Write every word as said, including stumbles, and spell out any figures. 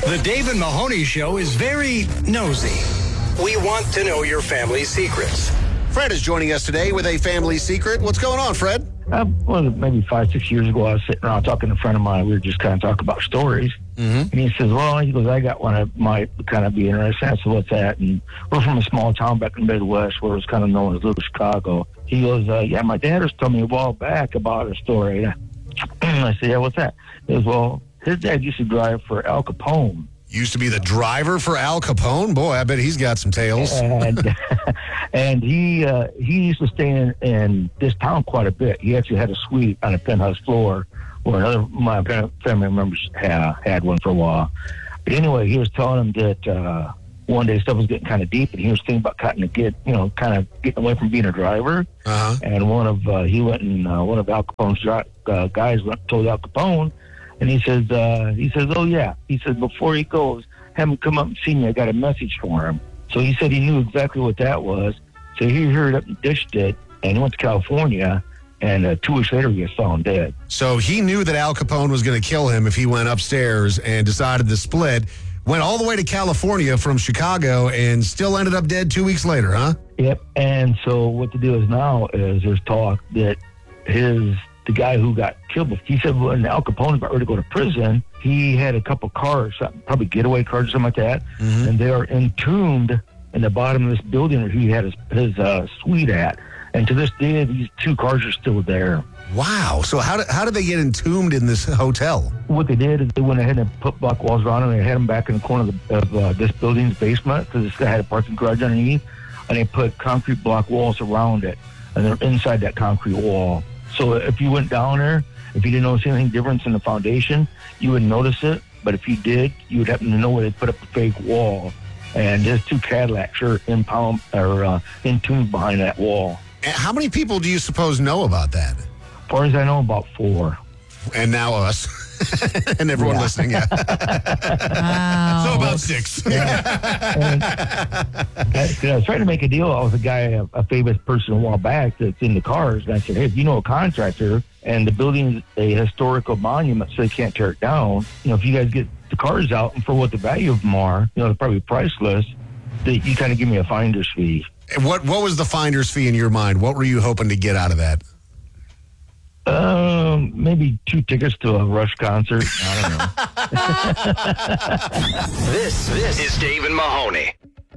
The Dave and Mahoney Show is very nosy. We want to know your family's secrets. Fred is joining us today with a family secret. What's going on, Fred? Uh, well, maybe five, six years ago, I was sitting around talking to a friend of mine. We were just kind of talking about stories. Mm-hmm. And he says, well, he goes, I got one that might kind of be interesting. I said, what's that? And we're from a small town back in the Midwest where it was kind of known as Little Chicago. He goes, uh, yeah, my dad was telling me a while back about a story. I said, yeah, what's that? He goes, well, his dad used to drive for Al Capone. Used to be the driver for Al Capone? Boy, I bet he's got some tales. And, and he uh, he used to stay in, in this town quite a bit. He actually had a suite on a penthouse floor where another of my family members had, had one for a while. But anyway, he was telling him that uh, one day stuff was getting kind of deep, and he was thinking about cutting to get, you know, kind of getting away from being a driver. Uh-huh. And one of, uh, he went and uh, one of Al Capone's uh, guys went and told Al Capone. And he says, uh, he says, oh, yeah. He says, before he goes, have him come up and see me. I got a message for him. So he said he knew exactly what that was. So he hurried up and ditched it, and he went to California, and uh, two weeks later he was found dead. So he knew that Al Capone was going to kill him if he went upstairs and decided to split. Went all the way to California from Chicago and still ended up dead two weeks later, huh? Yep. And so what the deal is now is there's talk that his... the guy who got killed, he said when Al Capone about ready to go to prison, he had a couple cars, probably getaway cars or something like that, mm-hmm. and they are entombed in the bottom of this building where he had his, his uh, suite at. And to this day, these two cars are still there. Wow. So how did, how did they get entombed in this hotel? What they did is they went ahead and put block walls around them, and they had them back in the corner of, the, of uh, this building's basement, because this guy had a parking garage underneath, and they put concrete block walls around it, and they're inside that concrete wall. So if you went down there, if you didn't notice anything different in the foundation, you wouldn't notice it. But if you did, you would happen to know where they put up a fake wall. And there's two Cadillacs are impound, or uh, entombed behind that wall. And how many people do you suppose know about that? As far as I know, about four. And now us. And everyone yeah. listening, yeah. Wow. So about six. Yeah. And, I, I was trying to make a deal. I was a guy, a, a famous person a while back that's in the cars. And I said, hey, if you know a contractor and the building's a historical monument, so they can't tear it down, you know, if you guys get the cars out and for what the value of them are, you know, they're probably priceless, that you kind of give me a finder's fee. And what, what was the finder's fee in your mind? What were you hoping to get out of that? Um, maybe two tickets to a Rush concert. I don't know. This, this is Dave and Mahoney.